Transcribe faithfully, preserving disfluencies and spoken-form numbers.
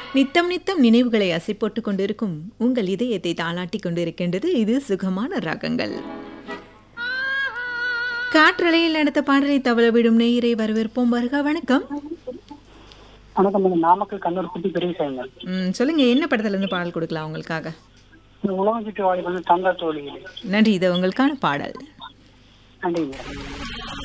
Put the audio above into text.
நித்தம் நித்தம் நினைவுகளை அசை போட்டுக் கொண்டிருக்கும் உங்கள் இதயத்தை தாளாட்டி கொண்டிருக்கின்றது இது சுகமான ராகங்கள். காற்றலையில் நடத்த பாடலை தவளவிடும் நேயரை வரவேற்போம். வருக. வணக்கம். வணக்கம் மேடம். நாமக்கல் கண்ணூர் குட்டி பெரியசாமி. ம் சொல்லுங்க, என்ன படத்துல இருந்து பாடல் கொடுக்கலாம் உங்களுக்காக? உலகம் சுற்றி வாழி வந்து தங்க தோழிகளே. நன்றி. இது உங்களுக்கான பாடல். நன்றி மேடம்.